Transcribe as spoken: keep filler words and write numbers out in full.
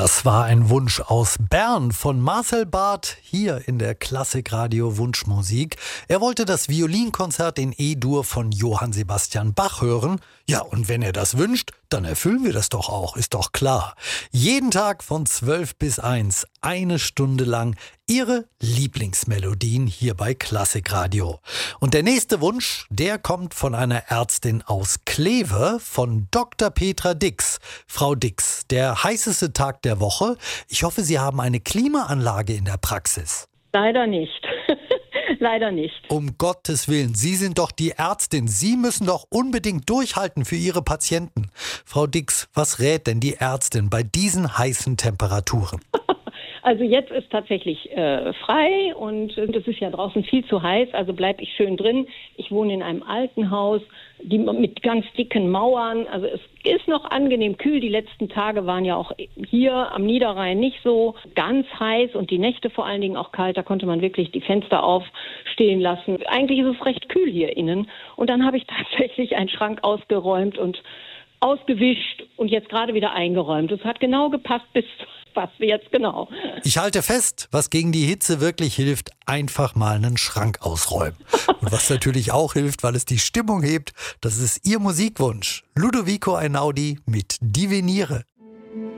Das war ein Wunsch aus Bern von Marcel Barth hier in der Klassikradio Wunschmusik. Er wollte das Violinkonzert in E-Dur von Johann Sebastian Bach hören. Ja, und wenn er das wünscht, dann erfüllen wir das doch auch, ist doch klar. Jeden Tag von zwölf bis eins, eine Stunde lang Ihre Lieblingsmelodien hier bei Klassikradio. Und der nächste Wunsch, der kommt von einer Ärztin aus Kleve, von Doktor Petra Dix. Frau Dix, der heißeste Tag der Woche. Ich hoffe, Sie haben eine Klimaanlage in der Praxis. Leider nicht. Leider nicht. Um Gottes Willen, Sie sind doch die Ärztin. Sie müssen doch unbedingt durchhalten für Ihre Patienten. Frau Dix, was rät denn die Ärztin bei diesen heißen Temperaturen? Also jetzt ist tatsächlich äh, frei und es ist ja draußen viel zu heiß, also bleibe ich schön drin. Ich wohne in einem alten Haus, die, mit ganz dicken Mauern. Also es ist noch angenehm kühl. Die letzten Tage waren ja auch hier am Niederrhein nicht so ganz heiß und die Nächte vor allen Dingen auch kalt. Da konnte man wirklich die Fenster aufstehen lassen. Eigentlich ist es recht kühl hier innen. Und dann habe ich tatsächlich einen Schrank ausgeräumt und ausgewischt und jetzt gerade wieder eingeräumt. Es hat genau gepasst bis passt jetzt genau. Ich halte fest, was gegen die Hitze wirklich hilft, einfach mal einen Schrank ausräumen. Und was natürlich auch hilft, weil es die Stimmung hebt, das ist Ihr Musikwunsch. Ludovico Einaudi mit Divenire.